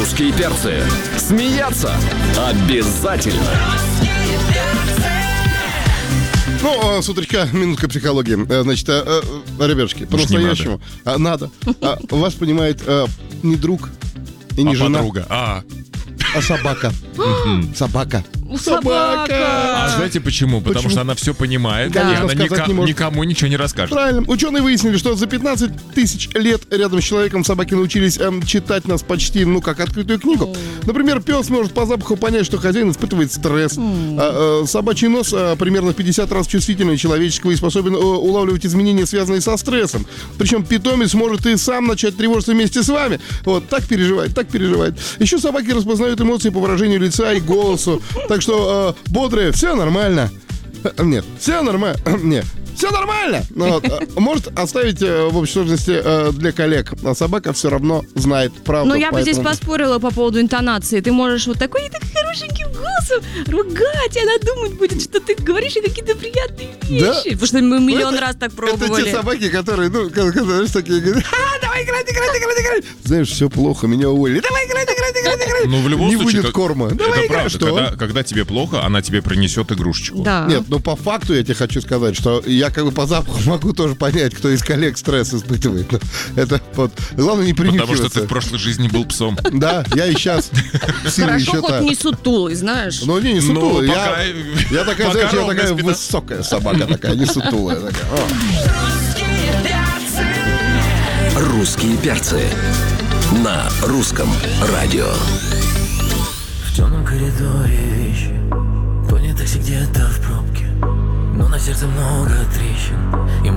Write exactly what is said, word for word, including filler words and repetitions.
Русские перцы. Смеяться обязательно. Ну, с утречка минутка психологии. Значит, ребятушки, по-настоящему надо. надо. А, вас понимает а, не друг и не а жена, подруга. А, а собака. Собака. Собака. а знаете почему? Потому Почему? что она все понимает, Да, и она сказать ника- не может. никому ничего не расскажет. Правильно. Ученые выяснили, что за пятнадцать тысяч лет рядом с человеком собаки научились эм, читать нас почти, ну, как открытую книгу. Например, пес может по запаху понять, что хозяин испытывает стресс. А, э, собачий нос а, примерно в пятьдесят раз чувствительнее человеческого и способен э, улавливать изменения, связанные со стрессом. Причем питомец может и сам начать тревожиться вместе с вами. Вот, так переживает, так переживает. Еще собаки распознают эмоции по выражению лица и голосу. Так что э, бодрые, все нормально. Э, Нет, все нормально. Нет. Все нормально. Ну, вот, э, может оставить э, в общей сложности э, для коллег. А собака все равно знает правду. Но я бы здесь поэтому- поспорила по поводу интонации. Ты можешь вот такой и так хорошеньким голосом ругать, и она думать будет, что ты говоришь ей какие-то приятные вещи. Да. Потому что мы миллион это- раз так Это пробовали. те собаки, которые, ну, когда, когда, знаешь, такие говорят, а, давай играть, играть, играть, играть. Знаешь, все плохо, меня уволили. Давай играть, играть, играть, играть. Ну, в любом Не случае, будет как- корма. это Давай играть. правда. Что? Когда, когда тебе плохо, она тебе принесет игрушечку. Да. Нет, ну по факту я тебе хочу сказать, что я как бы по запаху могу тоже понять, кто из коллег стресс испытывает. Но это вот, главное не Потому принюхиваться. что ты в прошлой жизни был псом. Да, я и сейчас сильно Хорошо, еще хоть так. не сутулый, знаешь. Ну, не, не Ну, сутулый. пока- Я, я такая, пока знаешь, я ровная такая спина. высокая собака такая, не сутулая такая. О. Русские перцы. На русском радио. В темном коридоре вещи, понятых где-то в пробке, но на сердце много трещин.